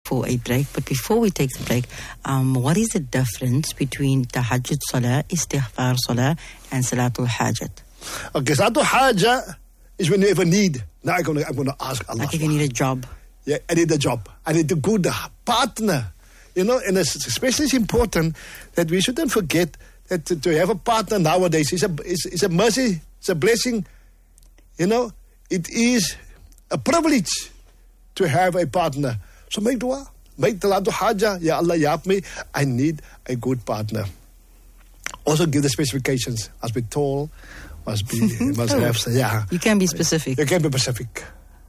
for a break. But before we take the break, what is the difference between Tahajjud Salah, Istighfar Salah, and Salatul Hajat? Okay, Salatul Hajat is when you have a need. Now I'm going to ask Allah. Like if you need a job. Yeah, I need a job. I need a good partner. You know, and it's especially important that we shouldn't forget that to have a partner nowadays is a mercy, it's a blessing. You know, it is a privilege to have a partner. So make dua, make Salatul Hajat. Ya Allah, ya me, I need a good partner. Also give the specifications. Must be tall, must have, yeah. You can be specific. You can be specific.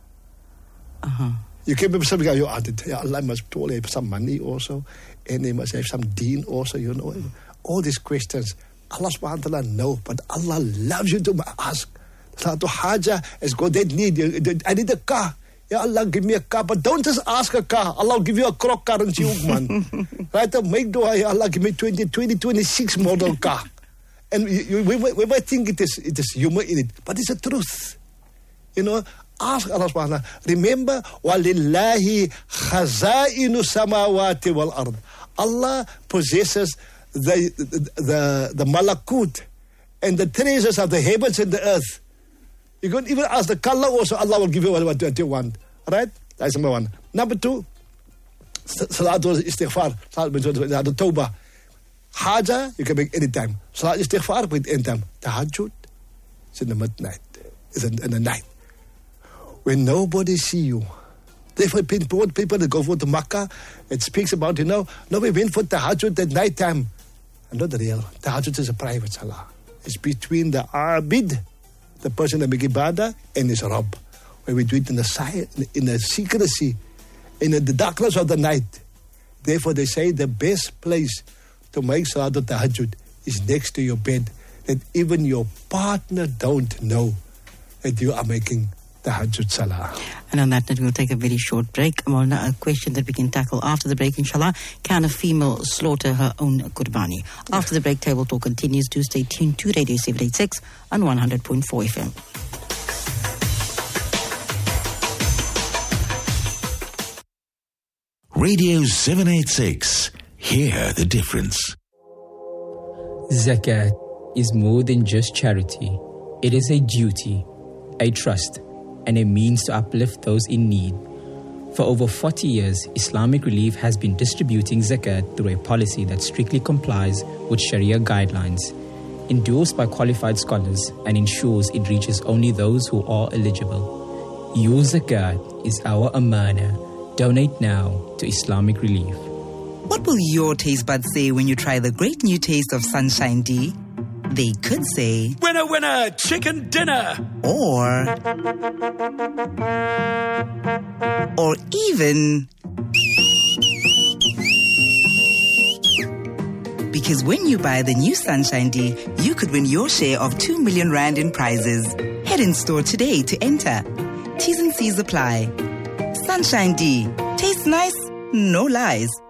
You can be specific. Ya Allah must be tall, have some money also, and they must have some deen also, you know. All these questions, Allah subhanahu wa ta'ala know, but Allah loves you to ask. Salatul Hajat is God, that need. I need a car. Ya Allah, give me a car. But don't just ask a car. Allah will give you a croc currency, man. Right? Make dua, Ya Allah, give me 2026 model car. And we might think it is humor in it, but it's the truth. You know, ask Allah subhanahu wa ta'ala. Remember, وَلِلَّهِ خَزَائِنُ السَّمَاوَاتِ وَالْأَرْضِ. Allah possesses the malakut and the treasures of the heavens and the earth. You can even ask the color also, Allah will give you what you want. Right? That's number one. Number two, Salatul Istighfar, Salatul Tawbah. Hajat, you can make any time. Salat Istighfar, with any time. Tahajjud, it's in the midnight. It's in the night. When nobody see you. Therefore, people that go for the Makkah, it speaks about, you know, we went for Tahajjud at night time. And not the real. Tahajjud is a private salah. It's between the Abid, the person that make ibadah, and his Rabb. Where we do it in the secrecy, in the darkness of the night. Therefore, they say the best place to make Salatul Tahajjud is next to your bed. That even your partner don't know that you are making Tahajjud Salah. And on that note, we'll take a very short break. A question that we can tackle after the break, inshallah. Can a female slaughter her own qurbani? After the break, Table Talk continues. Do stay tuned to Radio 786 on 100.4 FM. Radio 786. Hear the difference. Zakat is more than just charity. It is a duty, a trust, and a means to uplift those in need. For over 40 years, Islamic Relief has been distributing zakat through a policy that strictly complies with Sharia guidelines, endorsed by qualified scholars, and ensures it reaches only those who are eligible. Your zakat is our amana. Donate now to Islamic Relief. What will your taste buds say when you try the great new taste of Sunshine D? They could say, "Winner, winner, chicken dinner." Or even, because when you buy the new Sunshine D, you could win your share of 2 million rand in prizes. Head in store today to enter. T's and C's apply. Sunshine D. Tastes nice, no lies.